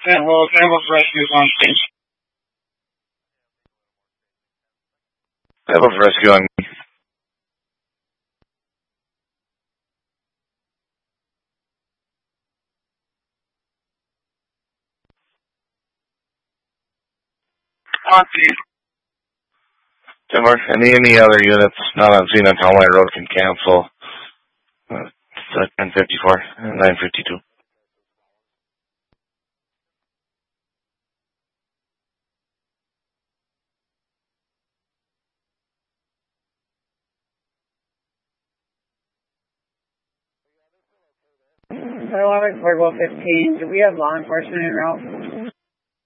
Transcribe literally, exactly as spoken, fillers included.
Saint Louis Ambulance Rescue is on scene. Ambulance Rescue on me. On scene. Timber, any any other units not on scene on Townline Road can cancel. Uh, it's at ten fifty-four and nine fifty-two. eleven, Fort fifteen. Do we have law enforcement en route?